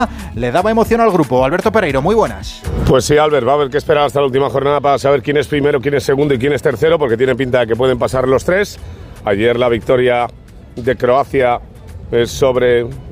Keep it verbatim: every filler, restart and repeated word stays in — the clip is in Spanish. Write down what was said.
le daba emoción al grupo. Alberto Pereiro, muy buenas. Pues sí, Albert, va a haber que esperar hasta la última jornada para saber quién es primero, quién es segundo y quién es tercero, porque tiene pinta de que pueden pasar los tres. Ayer la victoria de Croacia es sobre